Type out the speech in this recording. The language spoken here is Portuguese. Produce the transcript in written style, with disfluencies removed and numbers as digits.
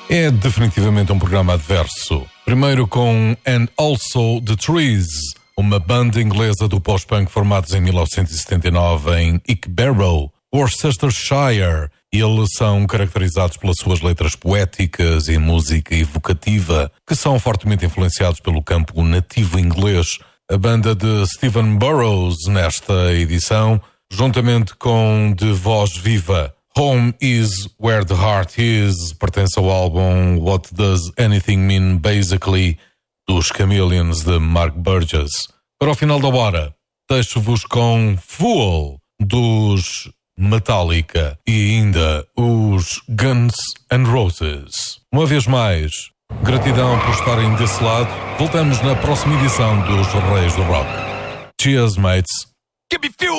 É definitivamente um programa adverso. Primeiro com And Also The Trees, uma banda inglesa do post-punk formados em 1979 em Ickbarrow, Worcestershire. Eles são caracterizados pelas suas letras poéticas e música evocativa, que são fortemente influenciados pelo campo nativo inglês. A banda de Stephen Burrows nesta edição, juntamente com de voz viva, Home Is Where the Heart Is, pertence ao álbum What Does Anything Mean Basically, dos Chameleons de Mark Burgess. Para o final da hora, deixo-vos com Fool, dos Metallica, e ainda os Guns N' Roses. Uma vez mais, gratidão por estarem desse lado. Voltamos na próxima edição dos Reis do Rock. Cheers, mates. Give me fuel!